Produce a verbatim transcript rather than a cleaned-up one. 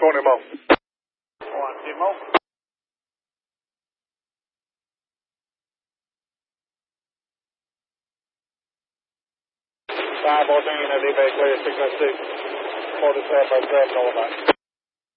one Demo. One Demo. five fourteen, I D Bay clear, six oh six, forty-seven, seven oh nine.